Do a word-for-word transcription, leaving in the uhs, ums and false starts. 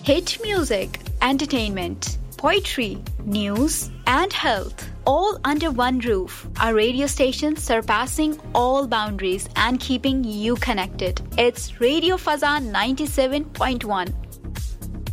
Hit music, entertainment, poetry, news, and health, all under one roof. A radio station surpassing all boundaries and keeping you connected. It's Radio Fazan ninety-seven point one.